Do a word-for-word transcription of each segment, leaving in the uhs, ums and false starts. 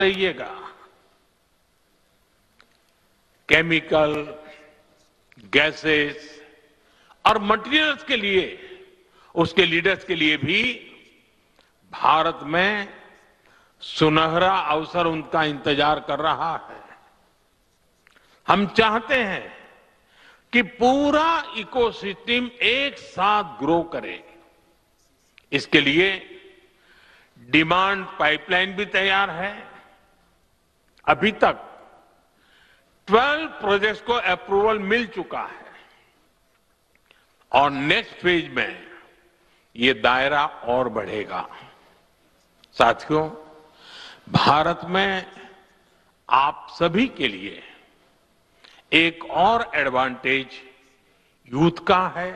रहिएगा। Chemical, gases और materials के लिए, उसके लीडर्स के लिए भी भारत में सुनहरा अवसर उनका इंतजार कर रहा है। हम चाहते हैं कि पूरा इकोसिस्टम एक साथ ग्रो करे। इसके लिए डिमांड पाइपलाइन भी तैयार है। अभी तक बारह प्रोजेक्ट्स को अप्रूवल मिल चुका है और नेक्स्ट फेज में ये दायरा और बढ़ेगा। साथियों, भारत में आप सभी के लिए एक और एडवांटेज यूथ का है,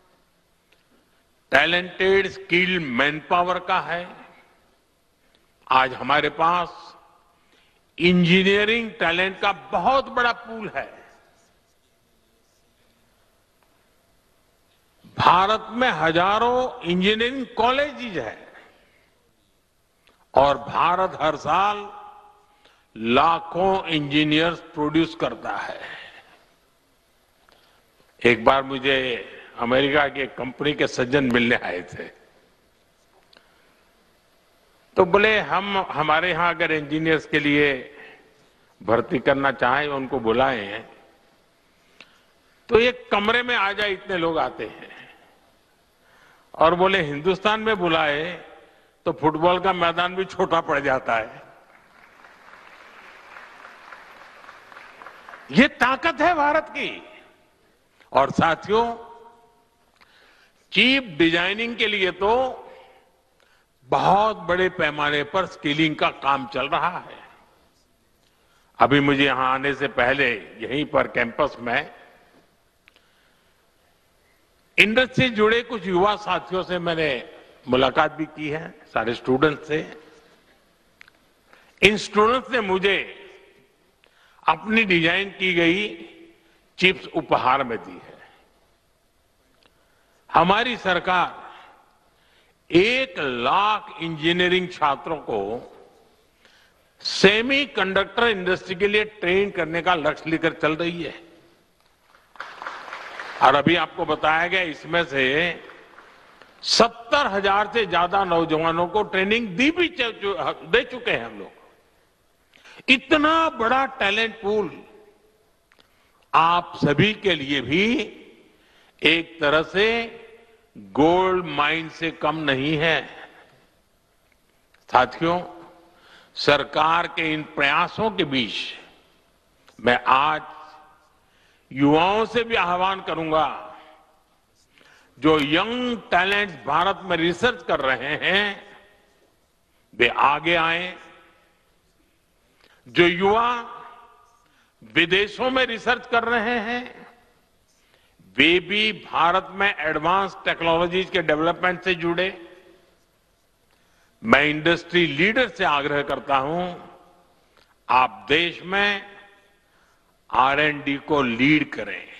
टैलेंटेड स्किल्ड मैन पावर का है। आज हमारे पास इंजीनियरिंग टैलेंट का बहुत बड़ा पूल है। भारत में हजारों इंजीनियरिंग कॉलेजेस हैं और भारत हर साल लाखों इंजीनियर्स प्रोड्यूस करता है। एक बार मुझे अमेरिका की एक कंपनी के सज्जन मिलने आए थे, तो बोले हम हमारे यहां अगर इंजीनियर्स के लिए भर्ती करना चाहें, उनको बुलाएं तो एक कमरे में आ जाए, इतने लोग आते हैं। और बोले हिंदुस्तान में बुलाए तो फुटबॉल का मैदान भी छोटा पड़ जाता है। ये ताकत है भारत की। और साथियों, चीप डिजाइनिंग के लिए तो बहुत बड़े पैमाने पर स्किलिंग का काम चल रहा है। अभी मुझे यहां आने से पहले यहीं पर कैंपस में इंडस्ट्री से जुड़े कुछ युवा साथियों से मैंने मुलाकात भी की है, सारे स्टूडेंट से। इन स्टूडेंट्स ने मुझे अपनी डिजाइन की गई चिप्स उपहार में दी है। हमारी सरकार एक लाख इंजीनियरिंग छात्रों को सेमी कंडक्टर इंडस्ट्री के लिए ट्रेन करने का लक्ष्य लेकर चल रही है। और अभी आपको बताया गया, इसमें से सत्तर हजार से ज्यादा नौजवानों को ट्रेनिंग दी भी दे चुके हैं हम लोग। इतना बड़ा टैलेंट पूल आप सभी के लिए भी एक तरह से गोल्ड माइन से कम नहीं है। साथियों, सरकार के इन प्रयासों के बीच मैं आज युवाओं से भी आह्वान करूंगा, जो यंग टैलेंट्स भारत में रिसर्च कर रहे हैं वे आगे आए। जो युवा विदेशों में रिसर्च कर रहे हैं वे भी भारत में एडवांस टेक्नोलॉजीज के डेवलपमेंट से जुड़े। मैं इंडस्ट्री लीडर से आग्रह करता हूं, आप देश में आर एंड डी को लीड करें।